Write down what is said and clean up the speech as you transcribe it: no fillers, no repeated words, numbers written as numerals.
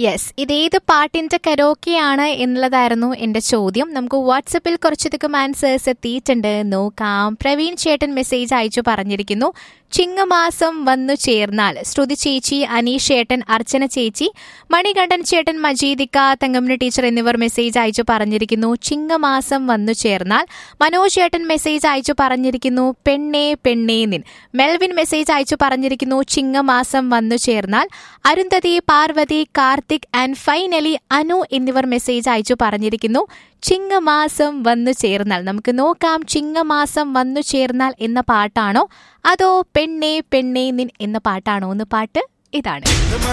Yes, ഇതേത് പാട്ടിന്റെ കരോക്കെയാണ് എന്നുള്ളതായിരുന്നു എന്റെ ചോദ്യം. നമുക്ക് വാട്സപ്പിൽ കുറച്ചധികം ആൻസേഴ്സ് എത്തിയിട്ടുണ്ട്, നോക്കാം. പ്രവീൺ ചേട്ടൻ മെസ്സേജ് അയച്ചു പറഞ്ഞിരിക്കുന്നു, ചിങ്ങമാസം വന്നു ചേർന്നാൽ. ശ്രുതി ചേച്ചി, അനീഷ് ചേട്ടൻ, അർച്ചന ചേച്ചി, മണികണ്ഠൻ ചേട്ടൻ, മജീദിക്ക, തങ്കമ്മ ടീച്ചർ എന്നിവർ മെസ്സേജ് അയച്ചു പറഞ്ഞിരിക്കുന്നു ചിങ്ങമാസം വന്നു ചേർന്നാൽ. മനോജ് ചേട്ടൻ മെസ്സേജ് അയച്ചു പറഞ്ഞിരിക്കുന്നു പെണ്ണേ പെണ്ണേ നിൻ. മെൽവിൻ മെസ്സേജ് അയച്ചു പറഞ്ഞിരിക്കുന്നു ചിങ്ങമാസം വന്നു ചേർന്നാൽ. അരുന്ധതി, പാർവതി, കാർത്തിക് ആൻഡ് ഫൈനലി അനു എന്നിവർ മെസ്സേജ് അയച്ചു പറഞ്ഞിരിക്കുന്നു ചിങ്ങമാസം വന്നു ചേർന്നാൽ. നമുക്ക് നോക്കാം, ചിങ്ങമാസം വന്നു ചേർന്നാൽ എന്ന പാട്ടാണോ അതോ പെണ്ണേ പെണ്ണേ നിൻ എന്ന പാട്ടാണോ എന്ന്. പാട്ട് ഇതാണ്.